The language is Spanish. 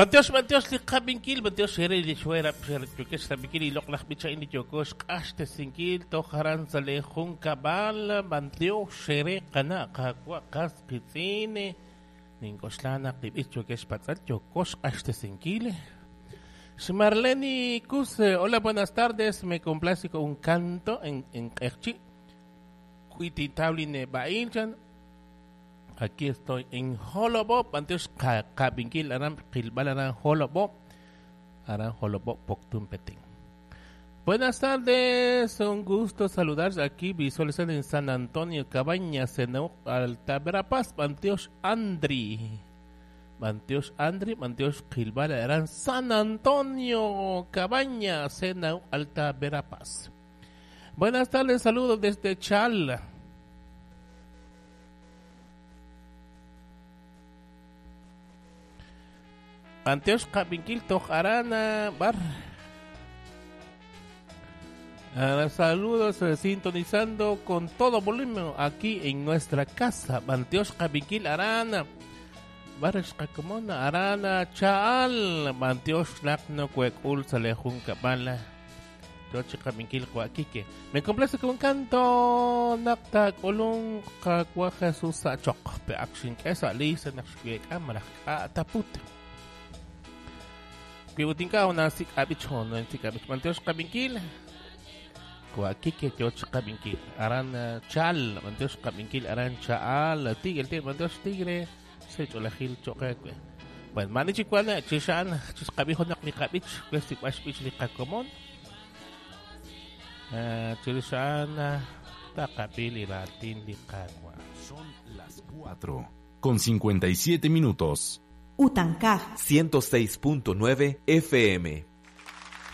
Bantios, likabinkil, bantios, shere, lishuera, shere, chukes, tabinkil, ilok, lakbicha, inichokos, kaste, sinkil, toharan, salejun, kabal, bantios, shere, kana, kakwa, kas, kitine, ninkoslana, klibis, chukes, patzal, chokos, kaste, sinkile. Marlene Cus, hola, buenas tardes, me complace con un canto en Kerchi, Cuititauline Bainchan. Aquí estoy en Holobo, antes Kabinkil, Aram, Kilbalaran, Holobo, Aran, Holobo, Poctumpetín. Buenas tardes, un gusto saludar aquí, visualizando en San Antonio, Cabañas, en Altaverapaz, Manteos Andri. Manteos Kilbalaran, San Antonio, Cabañas, en Altaverapaz. Buenas tardes, saludos desde Chala. Anteos Kabinkil Tojarana Bar. Saludos, sintonizando con todo volumen aquí en nuestra casa. Anteos Kabinkil Arana Bares Kakomona Arana Chaal. Anteos Nakno Cuecul Salejun Kabala. Tochi Kabinkil Cuaquique. Me complace con un canto Nakta Colón Kakwa Jesús Sachok. Pe Action Kesa Lisa Nakshwiek Amara Taputa. Kibutinka una sik abichon no sik abich manteos kabinkil kwa kike teos kabinkil aran chal manteos kabinkil aran chal tigre manteos tigre se cholahil choque pues mani chikwana chishan chis kabijo nak ni kabich kwesti kwasbich ni kakomon chishan takapili latin di kakwa. Son las 4:57 minutos. Utancaj 106.9 FM.